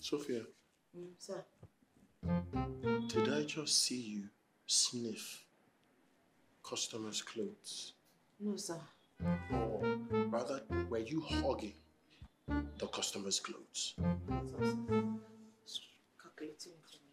Sophia. Sir. Did I just see you sniff customers' clothes? No, sir. Or rather, were you hugging the customers' clothes? Sir. Calculating information.